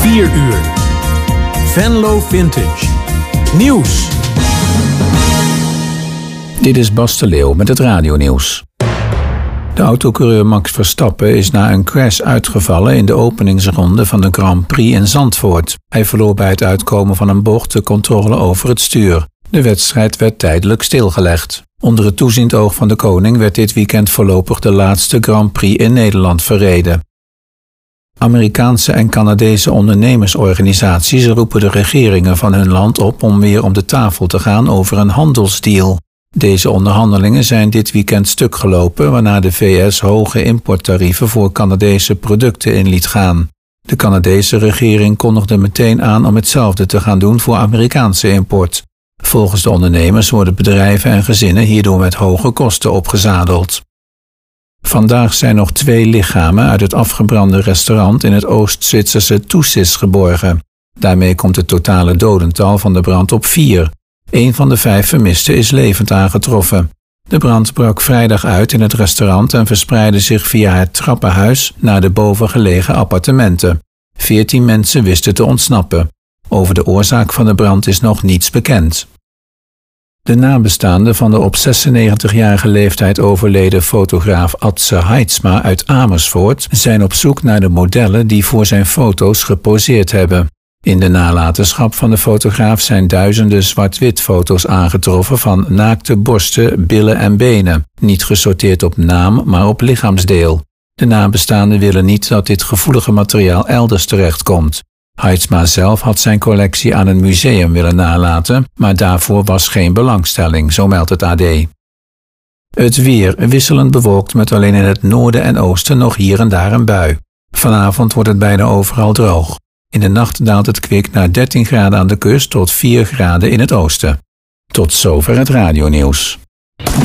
4 uur. Venlo Vintage. Nieuws. Dit is Bas de Leeuw met het radionieuws. De autocoureur Max Verstappen is na een crash uitgevallen in de openingsronde van de Grand Prix in Zandvoort. Hij verloor bij het uitkomen van een bocht de controle over het stuur. De wedstrijd werd tijdelijk stilgelegd. Onder het toeziend oog van de koning werd dit weekend voorlopig de laatste Grand Prix in Nederland verreden. Amerikaanse en Canadese ondernemersorganisaties roepen de regeringen van hun land op om weer om de tafel te gaan over een handelsdeal. Deze onderhandelingen zijn dit weekend stuk gelopen, waarna de VS hoge importtarieven voor Canadese producten in liet gaan. De Canadese regering kondigde meteen aan om hetzelfde te gaan doen voor Amerikaanse import. Volgens de ondernemers worden bedrijven en gezinnen hierdoor met hoge kosten opgezadeld. Vandaag zijn nog 2 lichamen uit het afgebrande restaurant in het Oost-Zwitserse Thusis geborgen. Daarmee komt het totale dodental van de brand op 4. 1 van de 5 vermisten is levend aangetroffen. De brand brak vrijdag uit in het restaurant en verspreidde zich via het trappenhuis naar de bovengelegen appartementen. 14 mensen wisten te ontsnappen. Over de oorzaak van de brand is nog niets bekend. De nabestaanden van de op 96-jarige leeftijd overleden fotograaf Adse Heidsma uit Amersfoort zijn op zoek naar de modellen die voor zijn foto's geposeerd hebben. In de nalatenschap van de fotograaf zijn duizenden zwart-wit foto's aangetroffen van naakte borsten, billen en benen, niet gesorteerd op naam, maar op lichaamsdeel. De nabestaanden willen niet dat dit gevoelige materiaal elders terechtkomt. Heidsma zelf had zijn collectie aan een museum willen nalaten, maar daarvoor was geen belangstelling, zo meldt het AD. Het weer wisselend bewolkt met alleen in het noorden en oosten nog hier en daar een bui. Vanavond wordt het bijna overal droog. In de nacht daalt het kwik naar 13 graden aan de kust tot 4 graden in het oosten. Tot zover het radionieuws.